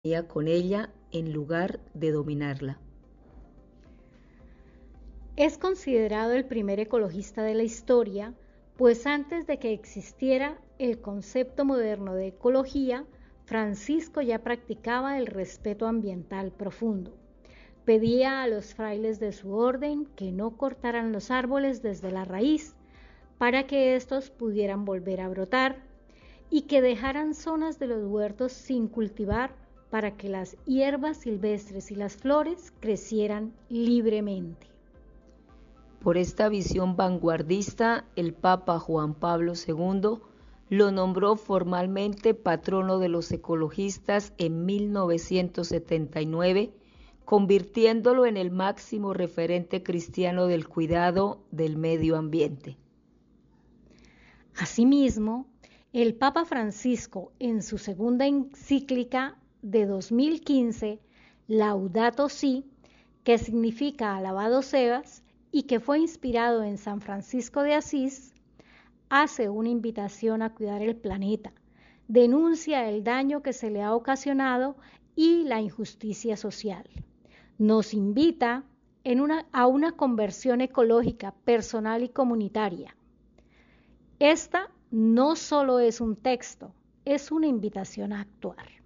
con ella en lugar de dominarla. Es considerado el primer ecologista de la historia, pues antes de que existiera el concepto moderno de ecología, Francisco ya practicaba el respeto ambiental profundo. Pedía a los frailes de su orden que no cortaran los árboles desde la raíz para que estos pudieran volver a brotar y que dejaran zonas de los huertos sin cultivar para que las hierbas silvestres y las flores crecieran libremente. Por esta visión vanguardista, el Papa Juan Pablo II lo nombró formalmente patrono de los ecologistas en 1979, convirtiéndolo en el máximo referente cristiano del cuidado del medio ambiente. Asimismo, el Papa Francisco, en su segunda encíclica de 2015, Laudato Si, que significa alabado seas y que fue inspirado en San Francisco de Asís, hace una invitación a cuidar el planeta, denuncia el daño que se le ha ocasionado y la injusticia social. Nos invita a una conversión ecológica personal y comunitaria. Esta no solo es un texto, es una invitación a actuar.